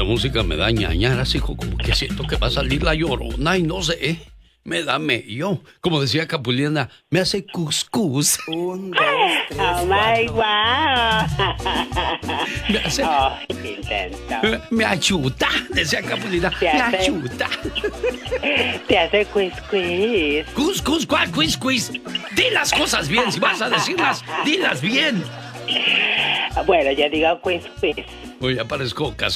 música me da ñañaras, así como que siento que va a salir la Llorona y no sé, me da mello. Como decía Capulina, me hace cuscús. Un, dos, tres, Oh my wow. Me hace... Oh, qué intenso. Me achuta, decía Capulina, Te me hace- achuta. Te hace quiz quiz. Cuscús, ¿cuál quiz? Di las cosas bien, si vas a decirlas, dilas bien. Bueno, ya digo quiz quiz. Hoy aparezco